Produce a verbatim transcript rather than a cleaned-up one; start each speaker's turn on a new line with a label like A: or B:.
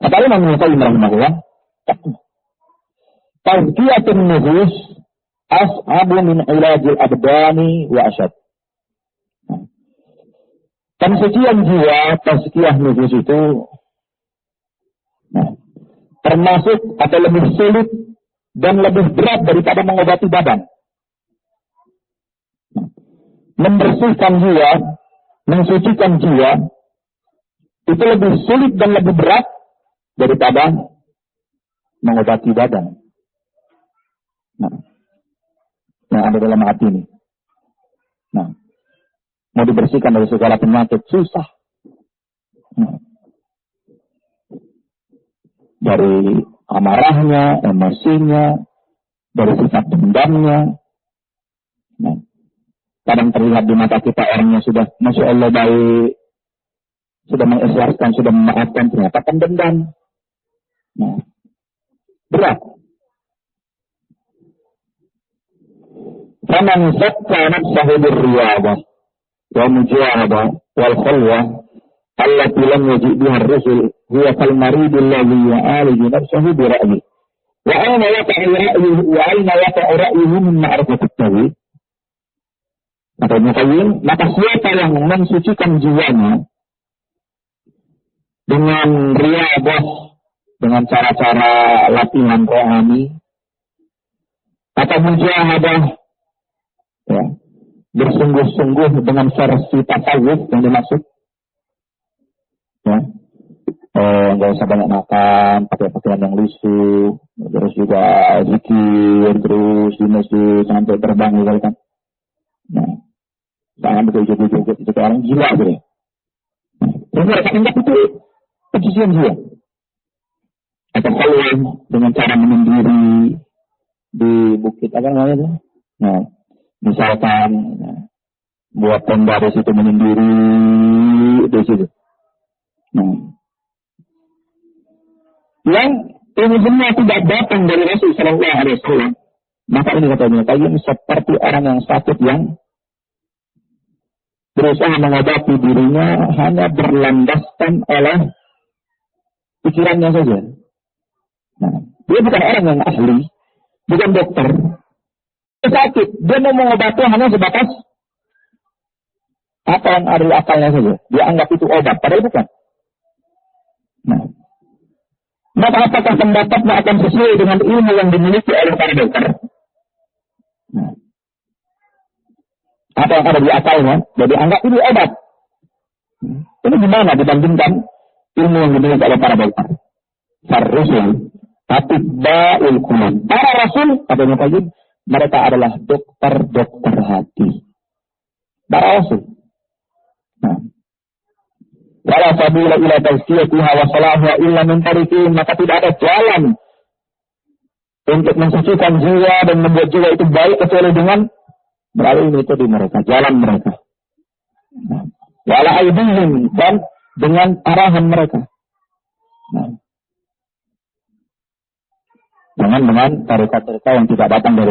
A: Kata Imam Ibnu Qayyim rahimahullah, tazkiyatun nufus as'abu min ilajil abdani wa asyad. Pensucian jiwa, tazkiyah nufus itu nah, termasuk atau lebih sulit dan lebih berat daripada mengobati badan. Nah, membersihkan jiwa, mensucikan jiwa itu lebih sulit dan lebih berat daripada mengobati badan. Nah, yang ada dalam hati ini. Nah, mau dibersihkan dari segala penyakit susah. Nah, dari amarahnya, emosinya, dari sifat dendamnya. Nah, kadang terlihat di mata kita orangnya sudah, Masya Allah baik, sudah mengikhlaskan, sudah memaafkan, ternyata pendendam. Nah, berat. Faman zakka nafsahu birriyadah wa mujahadah wal khalwah allati lam yajid biha ar-rusul huwa kal marid alladhi ya'aliju nafsahu bi ra'yi wa ayna yaqa'u ra'yuhu wa ayna yaqa'u ra'yuhu min ma'rifati at-tawhid. Maka Ibnu Qayyim, maka siapa yang mensucikan jiwanya dengan riyadhah, dengan cara-cara latihan rohani atau mujahadah, ya, bersungguh-sungguh dengan versi tasawuf yang dimaksud, ya, oh, nggak usah banyak makan, pakai pakaian yang lusuh, terus juga zikir terus di masjid sampai terbang gitu kan. Nah, jangan betul-betul itu orang gila gitu. Nah, mereka anggap itu pensucian jiwa. Atau kalau dengan cara menyendiri di bukit apa namanya itu? Nah, misalkan nah, buat tenda di situ menyendiri di situ. Nah, yang ini semua tidak datang dari Rasul Sallallahu Alaihi Wasallam. Maka ini kata Ibnu Qayyim seperti orang yang sakit yang berusaha mengobati dirinya hanya berlandaskan oleh pikirannya saja. Nah, dia bukan orang yang ahli, bukan dokter. Dia sakit, dia mau mengobati hanya sebatas apa yang ada di akalnya saja. Dia anggap itu obat, padahal bukan. Nah, maka apakah pendapatnya akan sesuai dengan ilmu yang dimiliki oleh para dokter? Nah, apa yang ada di akalnya, jadi anggap ini obat. Ini gimana dibandingkan ilmu yang dimiliki oleh para dokter? Ar-Rusul Atibba'ul Qulub. Para Rasul, kata Ibnu Qayyim, mereka adalah dokter-dokter hati. Para Rasul. Nah, wala sabila ila tazkiyatiha wa salahiha illa min tariqin, maka tidak ada jalan untuk mensucikan jiwa dan membuat jiwa itu baik kecuali dengan melalui metode mereka, jalan mereka. Nah, wala aidihim, dan dengan arahan mereka. Nah, jangan dengan tarekat-tarekat yang tidak datang dari